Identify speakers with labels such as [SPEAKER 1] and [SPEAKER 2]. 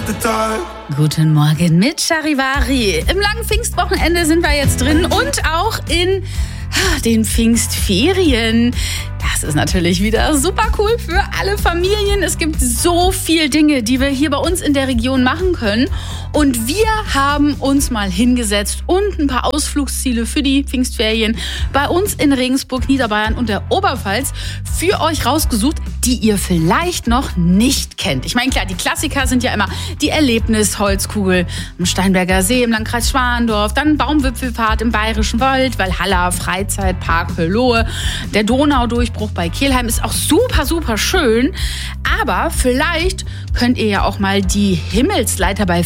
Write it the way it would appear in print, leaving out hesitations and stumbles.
[SPEAKER 1] Guten Morgen mit Charivari. Im langen Pfingstwochenende sind wir jetzt drin und auch in den Pfingstferien. Das ist natürlich wieder super cool für alle Familien. Es gibt so viele Dinge, die wir hier bei uns in der Region machen können. Und wir haben uns mal hingesetzt und ein paar Ausflugsziele für die Pfingstferien bei uns in Regensburg, Niederbayern und der Oberpfalz für euch rausgesucht, die ihr vielleicht noch nicht kennt. Ich meine, klar, die Klassiker sind ja immer die Erlebnisholzkugel am Steinberger See im Landkreis Schwandorf, dann Baumwipfelfahrt im Bayerischen Wald, Walhalla, Freizeitpark Hölohe, der Donaudurchbruch bei Kelheim ist auch super, super schön. Aber vielleicht könnt ihr ja auch mal die Himmelsleiter bei